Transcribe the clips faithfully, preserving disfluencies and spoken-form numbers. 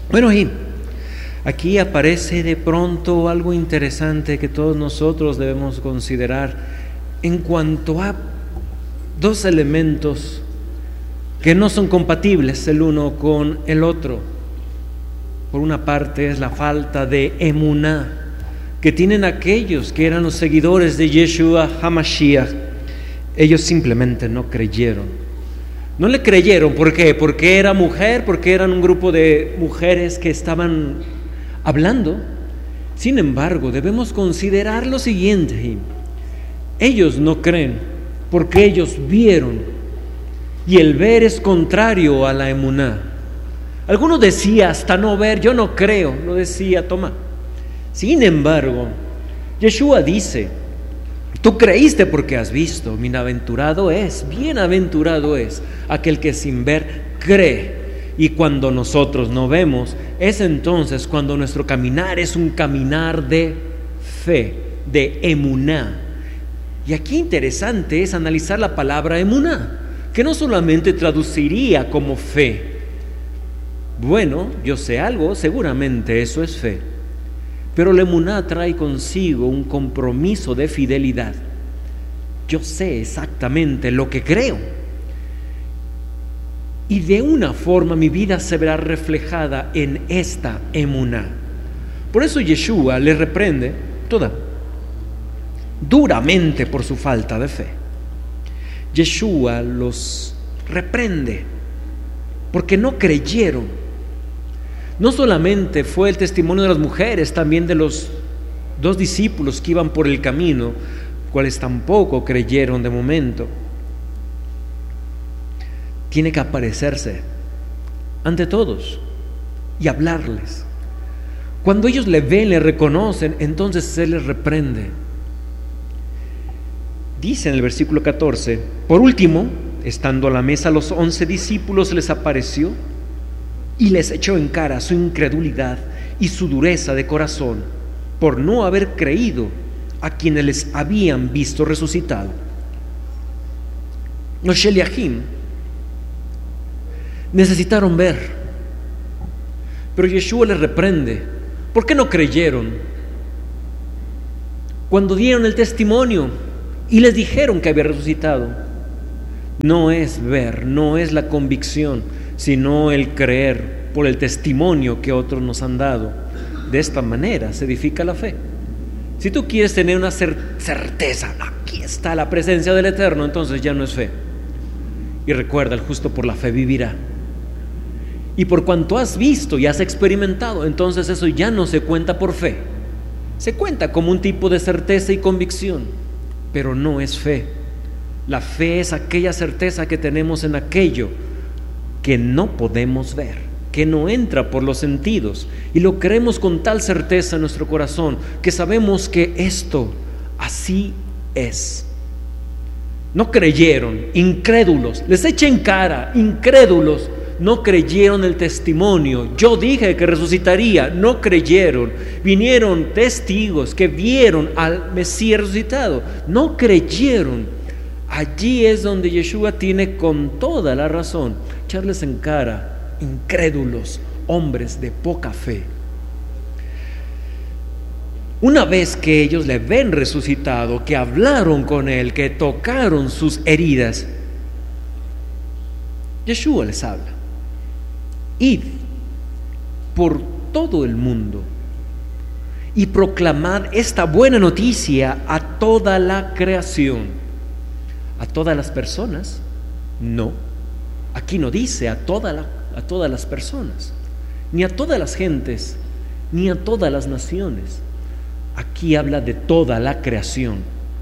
Bueno, y aquí aparece de pronto algo interesante que todos nosotros debemos considerar en cuanto a dos elementos que no son compatibles el uno con el otro. Por una parte es la falta de emuná que tienen aquellos que eran los seguidores de Yeshua HaMashiach. Ellos simplemente no creyeron. No le creyeron, ¿por qué? Porque era mujer, porque eran un grupo de mujeres que estaban hablando. Sin embargo, debemos considerar lo siguiente: ellos no creen porque ellos vieron, y el ver es contrario a la emuná. Algunos decían, hasta no ver, yo no creo, lo decía Tomás. Sin embargo, Yeshua dice, tú creíste porque has visto. Bienaventurado es, bienaventurado es aquel que sin ver cree. Y cuando nosotros no vemos, es entonces cuando nuestro caminar es un caminar de fe, de emuná. Y aquí interesante es analizar la palabra emuná, que no solamente traduciría como fe. Bueno, yo sé algo, seguramente eso es fe. Pero la emuná trae consigo un compromiso de fidelidad. Yo sé exactamente lo que creo. Y de una forma mi vida se verá reflejada en esta emuná. Por eso Yeshua le reprende toda duramente por su falta de fe. Yeshua los reprende porque no creyeron. No solamente fue el testimonio de las mujeres, también de los dos discípulos que iban por el camino, cuales tampoco creyeron de momento. Tiene que aparecerse ante todos y hablarles. Cuando ellos le ven, le reconocen, entonces se les reprende. Dice en el versículo catorce, por último, estando a la mesa los once discípulos, les apareció y les echó en cara su incredulidad y su dureza de corazón por no haber creído a quienes les habían visto resucitado. Los Sheliachim necesitaron ver, pero Yeshua les reprende. ¿Por qué no creyeron? Cuando dieron el testimonio y les dijeron que había resucitado, no es ver, no es la convicción, sino el creer por el testimonio que otros nos han dado. De esta manera se edifica la fe. Si tú quieres tener una certeza, aquí está la presencia del Eterno, entonces ya no es fe. Y recuerda, el justo por la fe vivirá. Y por cuanto has visto y has experimentado, entonces eso ya no se cuenta por fe. Se cuenta como un tipo de certeza y convicción, pero no es fe. La fe es aquella certeza que tenemos en aquello que no podemos ver, que no entra por los sentidos, y lo creemos con tal certeza en nuestro corazón que sabemos que esto así es. No creyeron, incrédulos, les eché en cara, incrédulos, no creyeron el testimonio. Yo dije que resucitaría, no creyeron. Vinieron testigos que vieron al Mesías resucitado, no creyeron. Allí es donde Yeshua tiene con toda la razón echarles en cara, incrédulos, hombres de poca fe. Una vez que ellos le ven resucitado, que hablaron con él, que tocaron sus heridas, Yeshua les habla: id por todo el mundo y proclamad esta buena noticia a toda la creación. ¿A todas las personas? No, aquí no dice a, toda la, a todas las personas, ni a todas las gentes, ni a todas las naciones. Aquí habla de toda la creación.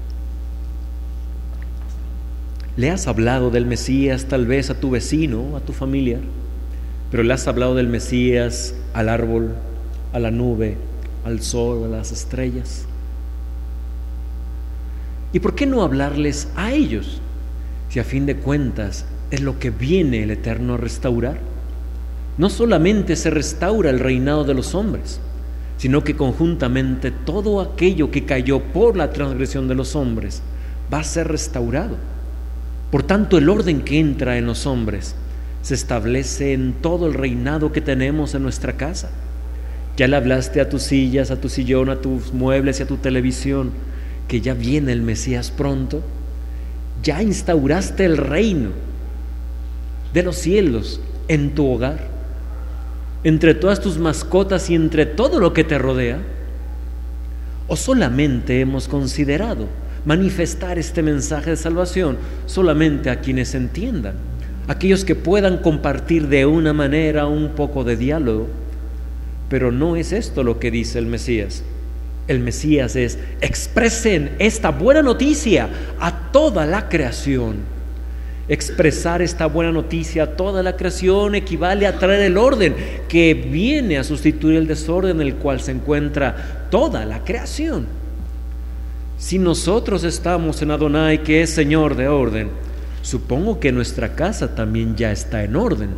Le has hablado del Mesías tal vez a tu vecino, a tu familiar, pero le has hablado del Mesías al árbol, a la nube, al sol, a las estrellas. ¿Y por qué no hablarles a ellos? Si a fin de cuentas es lo que viene el Eterno a restaurar. No solamente se restaura el reinado de los hombres, sino que conjuntamente todo aquello que cayó por la transgresión de los hombres va a ser restaurado. Por tanto, el orden que entra en los hombres se establece en todo el reinado que tenemos en nuestra casa. Ya le hablaste a tus sillas, a tu sillón, a tus muebles y a tu televisión, que ya viene el Mesías pronto. Ya instauraste el reino de los cielos en tu hogar, entre todas tus mascotas y entre todo lo que te rodea. ¿O solamente hemos considerado manifestar este mensaje de salvación solamente a quienes entiendan, aquellos que puedan compartir de una manera un poco de diálogo? Pero no es esto lo que dice el Mesías. El Mesías es: expresen esta buena noticia a toda la creación. Expresar esta buena noticia a toda la creación equivale a traer el orden que viene a sustituir el desorden en el cual se encuentra toda la creación. Si nosotros estamos en Adonai, que es Señor de orden, supongo que nuestra casa también ya está en orden,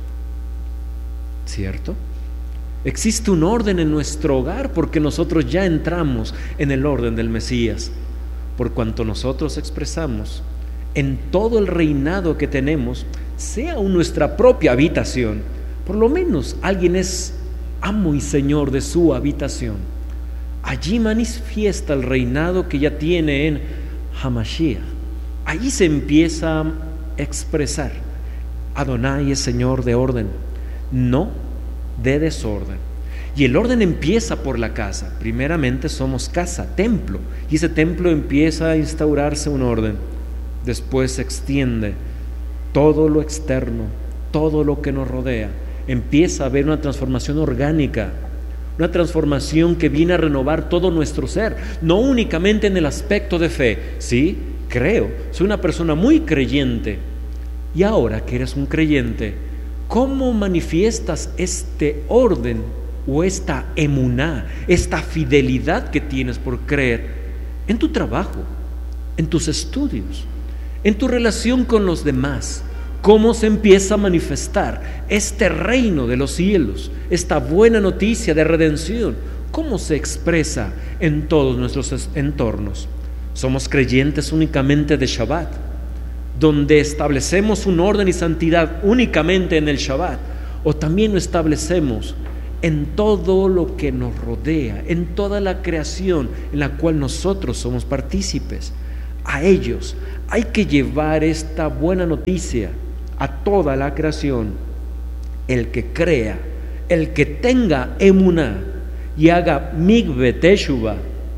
¿cierto? Existe un orden en nuestro hogar porque nosotros ya entramos en el orden del Mesías, por cuanto nosotros expresamos en todo el reinado que tenemos, sea aún nuestra propia habitación, por lo menos alguien es amo y señor de su habitación. Allí manifiesta el reinado que ya tiene en Hamashiach. Allí se empieza a expresar: Adonai es Señor de orden, no de desorden. Y el orden empieza por la casa. Primeramente somos casa, templo, y ese templo empieza a instaurarse un orden. Después se extiende todo lo externo, todo lo que nos rodea. Empieza a haber una transformación orgánica, una transformación que viene a renovar todo nuestro ser, no únicamente en el aspecto de fe. Sí, creo, soy una persona muy creyente. Y ahora que eres un creyente, ¿cómo manifiestas este orden o esta emuná, esta fidelidad que tienes por creer en tu trabajo, en tus estudios, en tu relación con los demás? ¿Cómo se empieza a manifestar este reino de los cielos, esta buena noticia de redención? ¿Cómo se expresa en todos nuestros entornos? ¿Somos creyentes únicamente de Shabbat, donde establecemos un orden y santidad únicamente en el Shabbat, o también lo establecemos en todo lo que nos rodea, en toda la creación en la cual nosotros somos partícipes? A ellos hay que llevar esta buena noticia a toda la creación. El que crea, el que tenga emuná y haga migve teshuva,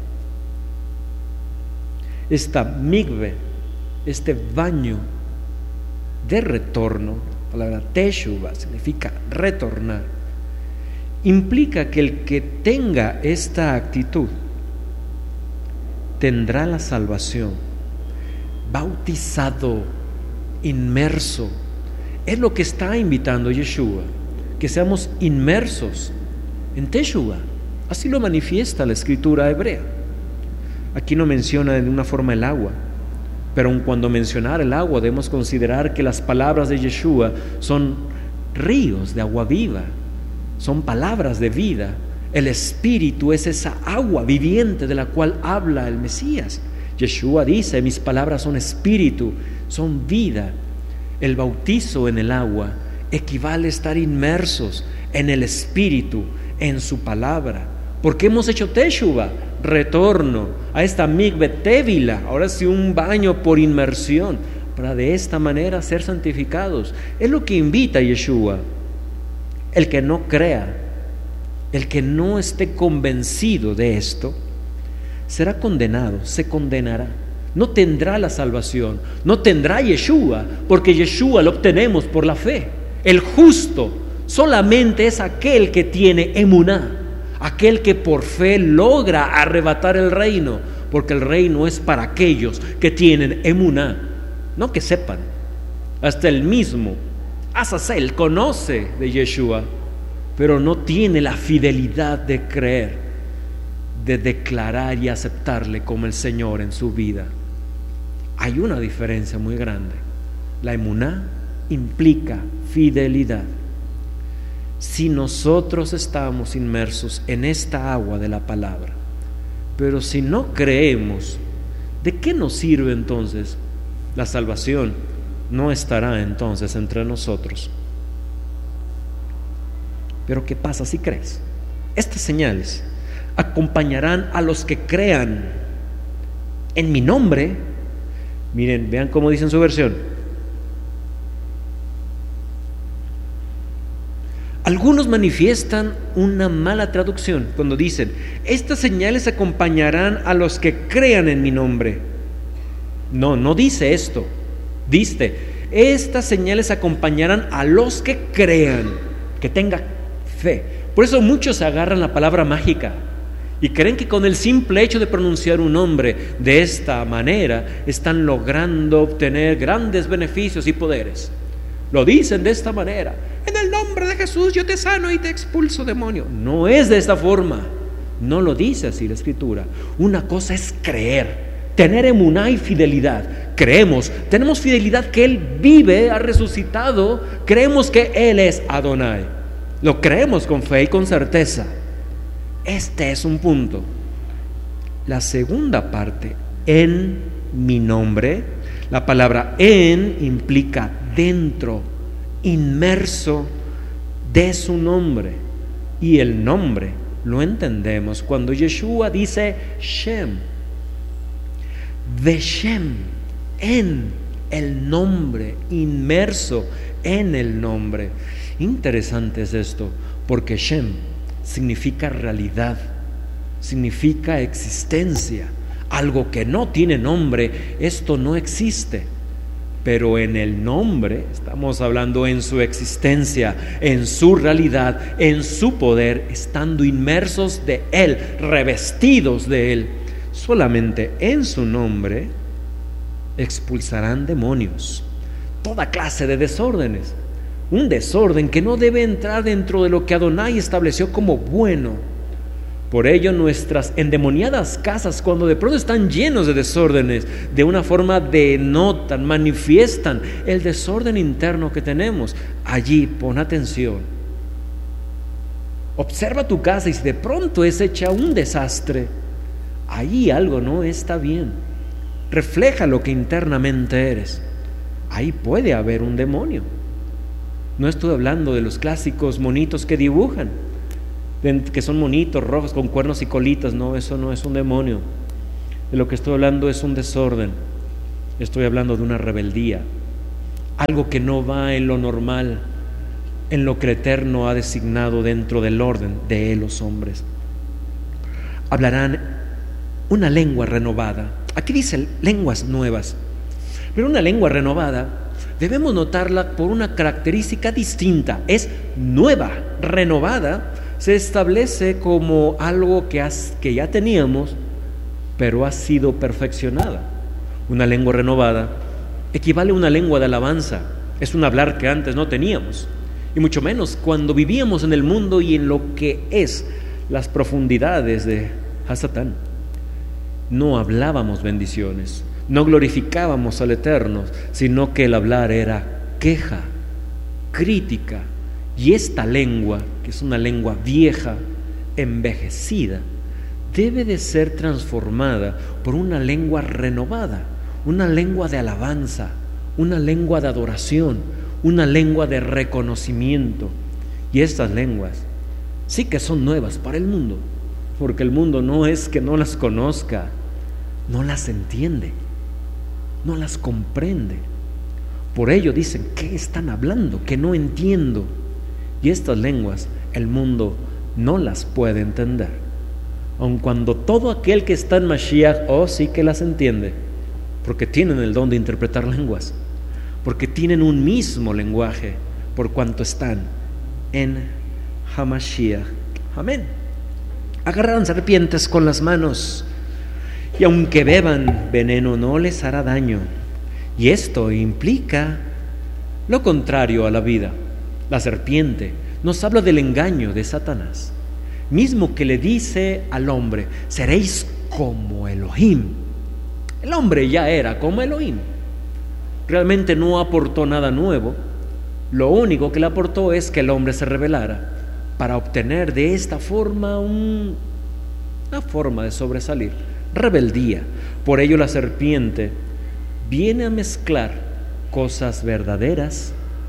esta migve, este baño de retorno, la palabra teshuva significa retornar, implica que el que tenga esta actitud tendrá la salvación, bautizado, inmerso. Es lo que está invitando Yeshua, que seamos inmersos en teshuva. Así lo manifiesta la escritura hebrea. Aquí no menciona de una forma el agua, pero aun cuando mencionar el agua, debemos considerar que las palabras de Yeshua son ríos de agua viva, son palabras de vida. El Espíritu es esa agua viviente de la cual habla el Mesías. Yeshua dice: mis palabras son espíritu, son vida. El bautizo en el agua equivale a estar inmersos en el Espíritu, en su palabra, porque hemos hecho teshuva, retorno a esta migve tevila, ahora sí un baño por inmersión, para de esta manera ser santificados. Es lo que invita a Yeshua. El que no crea, el que no esté convencido de esto, será condenado, se condenará. No tendrá la salvación, no tendrá Yeshua, porque Yeshua lo obtenemos por la fe. El justo solamente es aquel que tiene emuná, aquel que por fe logra arrebatar el reino, porque el reino es para aquellos que tienen emuná, no que sepan. Hasta el mismo Azazel conoce de Yeshua, pero no tiene la fidelidad de creer, de declarar y aceptarle como el Señor en su vida. Hay una diferencia muy grande. La emuná implica fidelidad. Si nosotros estamos inmersos en esta agua de la palabra, pero si no creemos, ¿de qué nos sirve entonces? La salvación no estará entonces entre nosotros. Pero ¿qué pasa si crees? Estas señales acompañarán a los que crean en mi nombre. Miren, vean cómo dice en su versión. Algunos manifiestan una mala traducción cuando dicen: estas señales acompañarán a los que crean en mi nombre. No, no dice esto. Dice: estas señales acompañarán a los que crean, que tengan fe. Por eso muchos agarran la palabra mágica y creen que con el simple hecho de pronunciar un nombre de esta manera están logrando obtener grandes beneficios y poderes. Lo dicen de esta manera: en el nombre de Jesús yo te sano y te expulso demonio. No es de esta forma. No lo dice así la Escritura. Una cosa es creer, tener emuná y fidelidad. Creemos, tenemos fidelidad que Él vive, ha resucitado. Creemos que Él es Adonai. Lo creemos con fe y con certeza. Este es un punto. La segunda parte, en mi nombre. La palabra en implica dentro, inmerso de su nombre. Y el nombre lo entendemos cuando Yeshua dice Shem. De Shem, en el nombre, inmerso en el nombre. Interesante es esto, porque Shem significa realidad, significa existencia, algo que no tiene nombre. Esto no existe, pero en el nombre estamos hablando en su existencia, en su realidad, en su poder, estando inmersos de Él, revestidos de Él. Solamente en su nombre expulsarán demonios, toda clase de desórdenes. Un desorden que no debe entrar dentro de lo que Adonai estableció como bueno. Por ello nuestras endemoniadas casas, cuando de pronto están llenos de desórdenes, de una forma denotan, manifiestan el desorden interno que tenemos. Allí pon atención. Observa tu casa y si de pronto es hecha un desastre, ahí algo no está bien. Refleja lo que internamente eres. Ahí puede haber un demonio. No estoy hablando de los clásicos monitos que dibujan, que son monitos rojos con cuernos y colitas. No, eso no es un demonio. De lo que estoy hablando es un desorden. Estoy hablando de una rebeldía, algo que no va en lo normal, en lo que el Eterno ha designado dentro del orden de los hombres. Hablarán una lengua renovada. Aquí dice lenguas nuevas, pero una lengua renovada debemos notarla por una característica distinta. Es nueva. Renovada se establece como algo que, has, que ya teníamos, pero ha sido perfeccionada. Una lengua renovada equivale a una lengua de alabanza. Es un hablar que antes no teníamos, y mucho menos cuando vivíamos en el mundo y en lo que es las profundidades de Hasatán. No hablábamos bendiciones, no glorificábamos al Eterno, sino que el hablar era queja, crítica. Y esta lengua, que es una lengua vieja, envejecida, debe de ser transformada por una lengua renovada, una lengua de alabanza, una lengua de adoración, una lengua de reconocimiento. Y estas lenguas sí que son nuevas para el mundo, porque el mundo no es que no las conozca, no las entiende, no las comprende. Por ello dicen: ¿qué están hablando? Que no entiendo. Y estas lenguas el mundo no las puede entender, aun cuando todo aquel que está en Mashiach, oh, sí que las entiende, porque tienen el don de interpretar lenguas, porque tienen un mismo lenguaje, por cuanto están en Hamashiach. Amén. Agarrarán serpientes con las manos, y aunque beban veneno no les hará daño. Y esto implica lo contrario a la vida. La serpiente nos habla del engaño de Satanás, mismo que le dice al hombre: seréis como Elohim. El hombre ya era como Elohim. Realmente no aportó nada nuevo. Lo único que le aportó es que el hombre se rebelara para obtener de esta forma un, una forma de sobresalir. Rebeldía. Por ello la serpiente viene a mezclar cosas verdaderas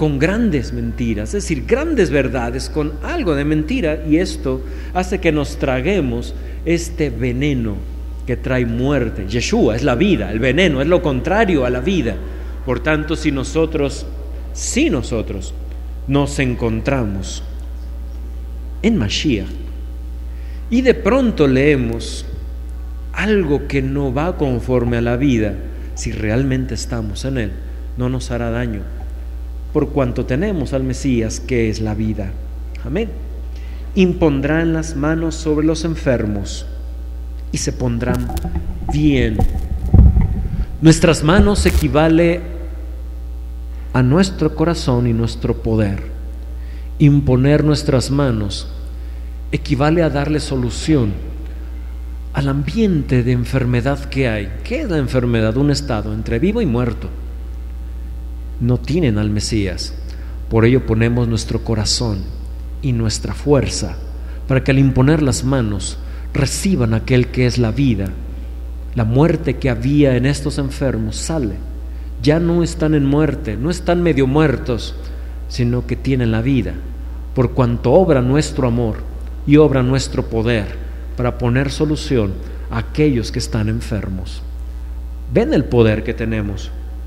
con grandes mentiras, es decir, grandes verdades con algo de mentira, y esto hace que nos traguemos este veneno que trae muerte. Yeshua es la vida, el veneno es lo contrario a la vida. Por tanto, si nosotros, si nosotros nos encontramos en Mashiach y de pronto leemos algo que no va conforme a la vida, si realmente estamos en Él, no nos hará daño, por cuanto tenemos al Mesías, que es la vida. Amén. Impondrán las manos sobre los enfermos y se pondrán bien. Nuestras manos equivale a nuestro corazón y nuestro poder. Imponer nuestras manos equivale a darle solución al ambiente de enfermedad que hay. ¿Qué es la enfermedad? Un estado entre vivo y muerto. No tienen al Mesías. Por ello ponemos nuestro corazón y nuestra fuerza para que al imponer las manos reciban aquel que es la vida. La muerte que había en estos enfermos sale. Ya no están en muerte, no están medio muertos, sino que tienen la vida, por cuanto obra nuestro amor y obra nuestro poder para poner solución a aquellos que están enfermos. ¿Ven el poder que tenemos?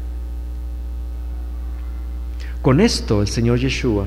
Con esto el Señor Yeshua,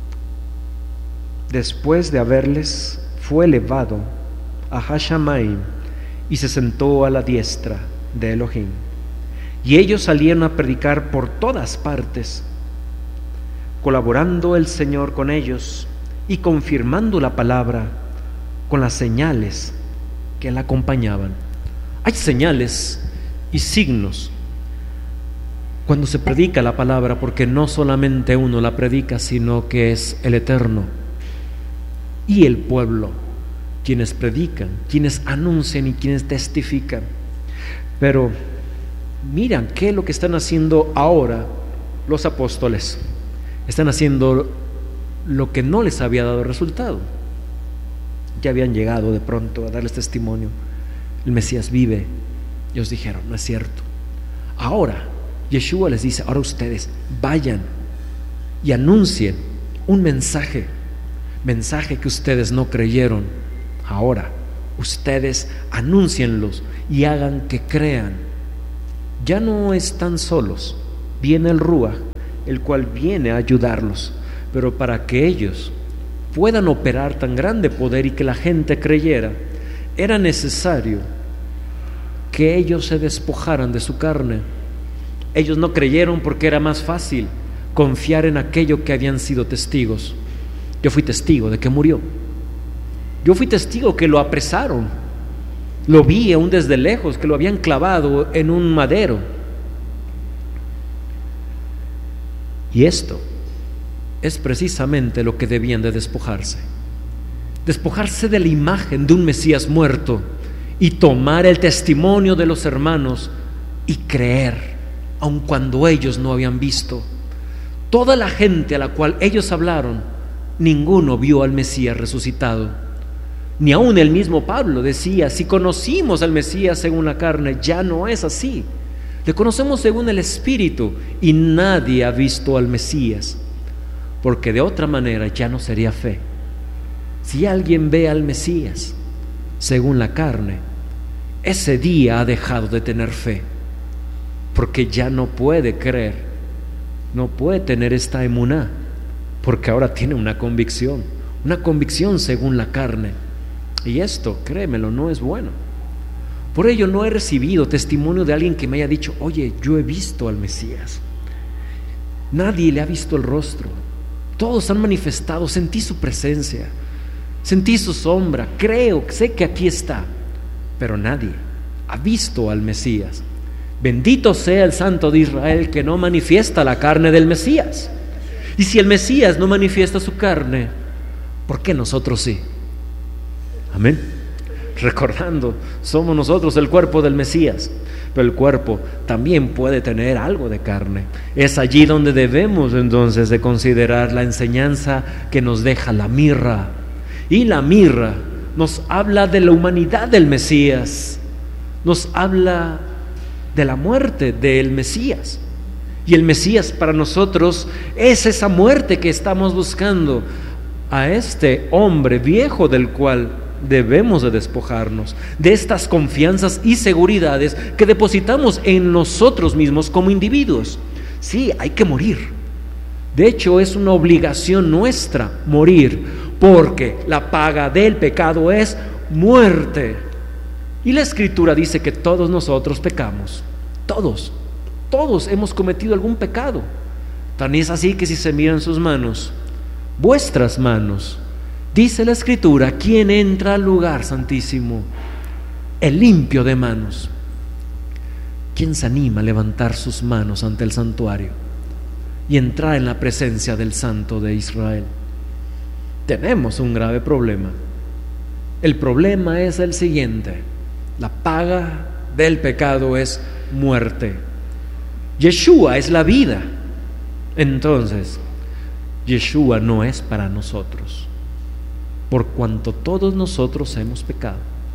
después de haberles, fue elevado a Hashamayim y se sentó a la diestra de Elohim. Y ellos salieron a predicar por todas partes, colaborando el Señor con ellos y confirmando la palabra con las señales que la acompañaban. Hay señales y signos cuando se predica la palabra, porque no solamente uno la predica, sino que es el Eterno y el pueblo quienes predican, quienes anuncian y quienes testifican. Pero miran qué es lo que están haciendo ahora los apóstoles. Están haciendo lo que no les había dado resultado. Ya habían llegado de pronto a darles testimonio. El Mesías vive. Ellos dijeron, no es cierto. Ahora Yeshua les dice, ahora ustedes vayan y anuncien un mensaje, mensaje que ustedes no creyeron. Ahora ustedes anúncienlos y hagan que crean. Ya no están solos, viene el Ruach, el cual viene a ayudarlos, pero para que ellos puedan operar tan grande poder y que la gente creyera, era necesario que ellos se despojaran de su carne. Ellos no creyeron porque era más fácil confiar en aquello que habían sido testigos. Yo fui testigo de que murió. Yo fui testigo que lo apresaron. Lo vi aún desde lejos, que lo habían clavado en un madero. Y esto es precisamente lo que debían de despojarse. Despojarse de la imagen de un Mesías muerto y tomar el testimonio de los hermanos y creer, aun cuando ellos no habían visto. Toda la gente a la cual ellos hablaron, ninguno vio al Mesías resucitado. Ni aun el mismo Pablo decía, si conocimos al Mesías según la carne, ya no es así. Le conocemos según el Espíritu y nadie ha visto al Mesías, porque de otra manera ya no sería fe. Si alguien ve al Mesías según la carne, ese día ha dejado de tener fe, porque ya no puede creer, no puede tener esta emuná, porque ahora tiene una convicción, una convicción según la carne. Y esto, créemelo, no es bueno. Por ello no he recibido testimonio de alguien que me haya dicho, oye, yo he visto al Mesías. Nadie le ha visto el rostro. Todos han manifestado, sentí su presencia, sentí su sombra, creo, sé que aquí está, pero nadie ha visto al Mesías. Bendito sea el Santo de Israel, que no manifiesta la carne del Mesías. Y si el Mesías no manifiesta su carne, ¿por qué nosotros sí? Amén. Recordando, somos nosotros el cuerpo del Mesías, pero el cuerpo también puede tener algo de carne. Es allí donde debemos entonces de considerar la enseñanza que nos deja la mirra. Y la mirra nos habla de la humanidad del Mesías, nos habla de la muerte del Mesías. Y el Mesías para nosotros es esa muerte que estamos buscando, a este hombre viejo del cual debemos de despojarnos, de estas confianzas y seguridades que depositamos en nosotros mismos como individuos. Sí, hay que morir. De hecho, es una obligación nuestra morir, porque la paga del pecado es muerte. Y la Escritura dice que todos nosotros pecamos. Todos, todos hemos cometido algún pecado. Tan es así que si se miran sus manos, vuestras manos, dice la Escritura, ¿quién entra al lugar santísimo? El limpio de manos. ¿Quién se anima a levantar sus manos ante el santuario y entrar en la presencia del Santo de Israel? Tenemos un grave problema. El problema es el siguiente: la paga del pecado es muerte. Yeshua es la vida. Entonces, Yeshua no es para nosotros, por cuanto todos nosotros hemos pecado.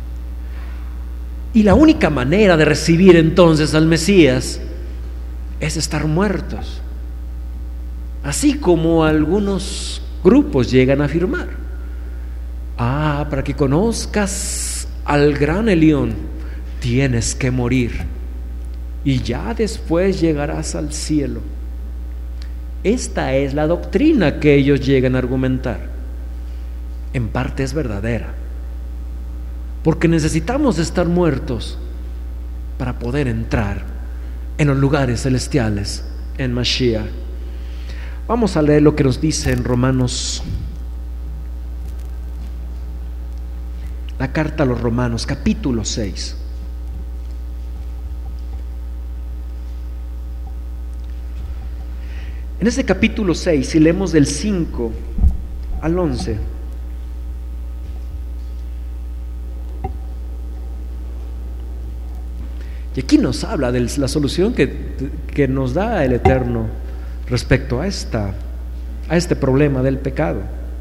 Y la única manera de recibir entonces al Mesías es estar muertos, así como algunos grupos llegan a afirmar. Ah, para que conozcas al gran Elión, tienes que morir, y ya después llegarás al cielo. Esta es la doctrina que ellos llegan a argumentar. En parte es verdadera, porque necesitamos estar muertos para poder entrar en los lugares celestiales en Mashiach. Vamos a leer lo que nos dice en Romanos, la carta a los Romanos, capítulo seis. En este capítulo seis, si leemos del cinco al once, y aquí nos habla de la solución que, que nos da el Eterno respecto a, esta, a este problema del pecado.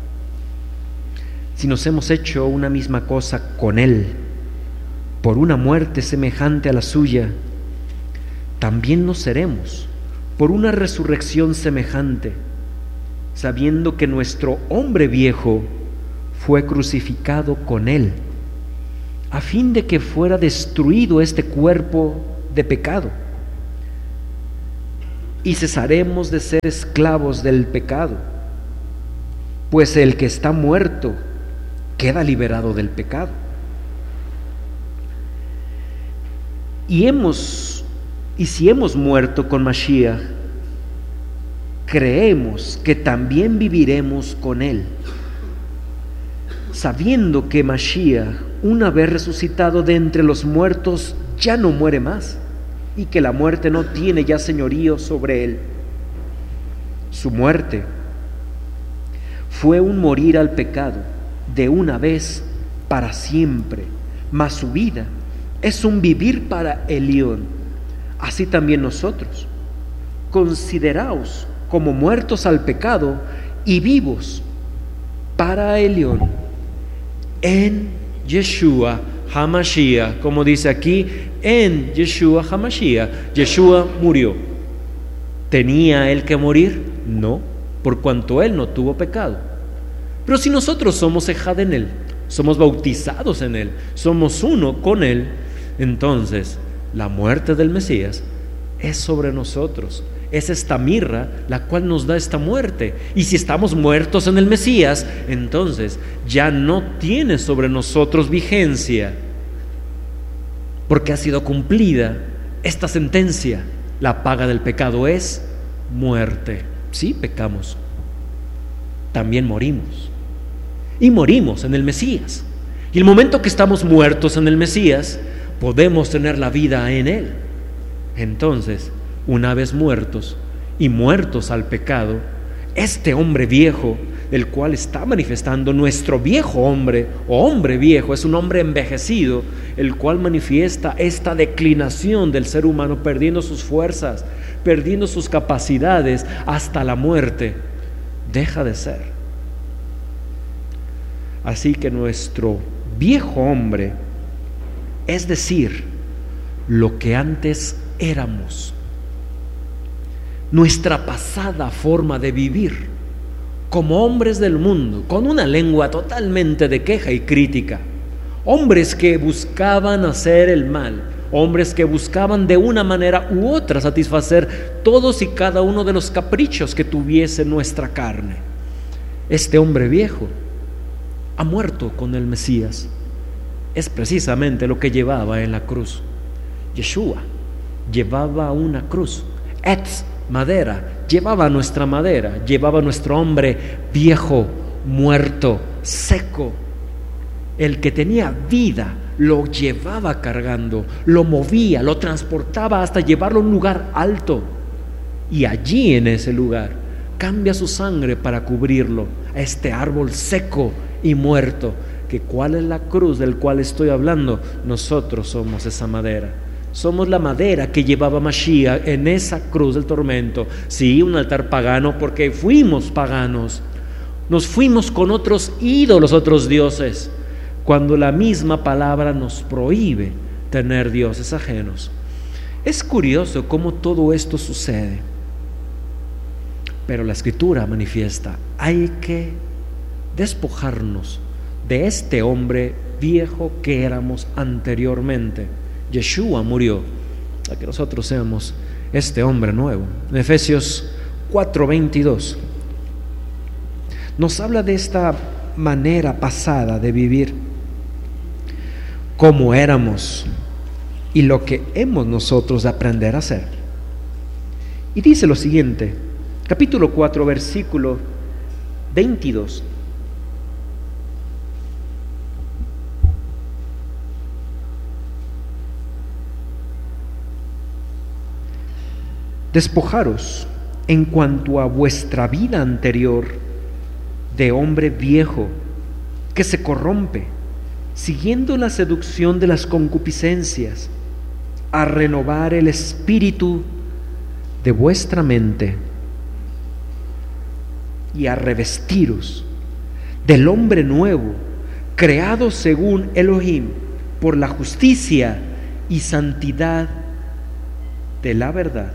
Si nos hemos hecho una misma cosa con Él, por una muerte semejante a la suya, también nos seremos por una resurrección semejante, sabiendo que nuestro hombre viejo fue crucificado con Él, a fin de que fuera destruido este cuerpo de pecado, y cesaremos de ser esclavos del pecado, pues el que está muerto queda liberado del pecado. Y hemos y si hemos muerto con Mashiach, creemos que también viviremos con Él, sabiendo que Mashiach, una vez resucitado de entre los muertos, ya no muere más, y que la muerte no tiene ya señorío sobre Él. Su muerte fue un morir al pecado de una vez para siempre, mas su vida es un vivir para Elión. Así también nosotros, consideraos como muertos al pecado y vivos para Elión, en Yeshua HaMashiach, como dice aquí, en Yeshua HaMashiach. Yeshua murió. ¿Tenía Él que morir? No, por cuanto Él no tuvo pecado. Pero si nosotros somos ejad en Él, somos bautizados en Él, somos uno con Él, entonces la muerte del Mesías es sobre nosotros. Es esta mirra la cual nos da esta muerte. Y si estamos muertos en el Mesías, entonces ya no tiene sobre nosotros vigencia, porque ha sido cumplida esta sentencia. La paga del pecado es muerte. Sí, pecamos, también morimos, y morimos en el Mesías. Y el momento que estamos muertos en el Mesías, podemos tener la vida en Él. Entonces, una vez muertos y muertos al pecado, este hombre viejo, del cual está manifestando nuestro viejo hombre, o hombre viejo, es un hombre envejecido, el cual manifiesta esta declinación del ser humano, perdiendo sus fuerzas, perdiendo sus capacidades hasta la muerte, deja de ser. Así que nuestro viejo hombre, es decir, lo que antes éramos, nuestra pasada forma de vivir como hombres del mundo, con una lengua totalmente de queja y crítica, hombres que buscaban hacer el mal, hombres que buscaban de una manera u otra satisfacer todos y cada uno de los caprichos que tuviese nuestra carne. Este hombre viejo ha muerto con el Mesías. Es precisamente lo que llevaba en la cruz. Yeshua llevaba una cruz, etz, madera, llevaba nuestra madera, llevaba nuestro hombre viejo, muerto, seco. El que tenía vida lo llevaba cargando, lo movía, lo transportaba hasta llevarlo a un lugar alto. Y allí, en ese lugar, cambia su sangre para cubrirlo a este árbol seco y muerto. Que ¿cuál es la cruz del cual estoy hablando? Nosotros somos esa madera. Somos la madera que llevaba Mashiach en esa cruz del tormento. Sí, un altar pagano, porque fuimos paganos. Nos fuimos con otros ídolos, otros dioses, cuando la misma palabra nos prohíbe tener dioses ajenos. Es curioso cómo todo esto sucede, pero la Escritura manifiesta: hay que despojarnos de este hombre viejo que éramos anteriormente. Yeshua murió para que nosotros seamos este hombre nuevo. En Efesios cuatro veintidós nos habla de esta manera pasada de vivir, cómo éramos y lo que hemos nosotros de aprender a hacer. Y dice lo siguiente, capítulo cuatro, versículo veintidós: despojaros en cuanto a vuestra vida anterior de hombre viejo que se corrompe, siguiendo la seducción de las concupiscencias, a renovar el espíritu de vuestra mente y a revestiros del hombre nuevo, creado según Elohim, por la justicia y santidad de la verdad.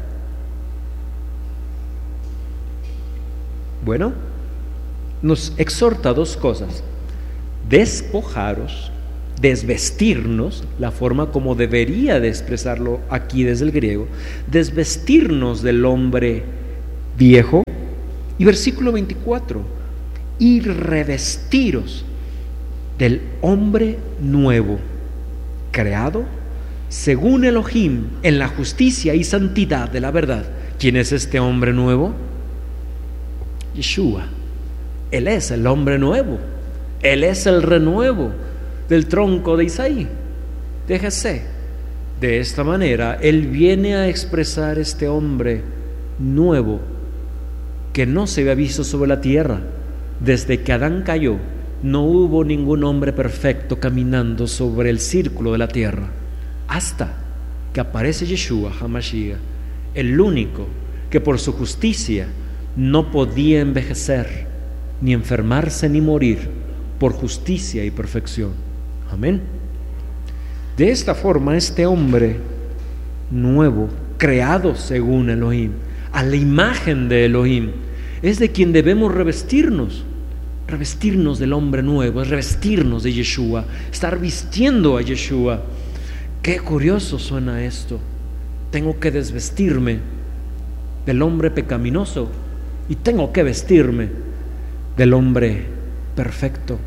Bueno, nos exhorta dos cosas: despojaros, desvestirnos, la forma como debería de expresarlo aquí desde el griego, desvestirnos del hombre viejo. Y versículo veinticuatro, y revestiros del hombre nuevo, creado según Elohim en la justicia y santidad de la verdad. ¿Quién es este hombre nuevo? Yeshua. Él es el hombre nuevo. Él es el renuevo del tronco de Isaí, de Jesé. De esta manera, Él viene a expresar este hombre nuevo que no se había visto sobre la tierra. Desde que Adán cayó, no hubo ningún hombre perfecto caminando sobre el círculo de la tierra, hasta que aparece Yeshua HaMashiach, el único que por su justicia no podía envejecer, ni enfermarse, ni morir, por justicia y perfección. Amén. De esta forma, este hombre nuevo, creado según Elohim, a la imagen de Elohim, es de quien debemos revestirnos. Revestirnos del hombre nuevo, es revestirnos de Yeshua, estar vistiendo a Yeshua. Qué curioso suena esto. Tengo que desvestirme del hombre pecaminoso y tengo que vestirme del hombre perfecto.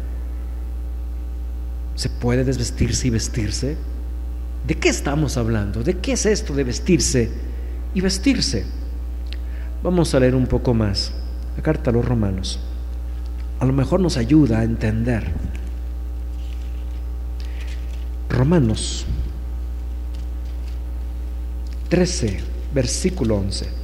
¿Se puede desvestirse y vestirse? ¿De qué estamos hablando? ¿De qué es esto de vestirse y vestirse? Vamos a leer un poco más la carta a los Romanos. A lo mejor nos ayuda a entender. Romanos trece, versículo once.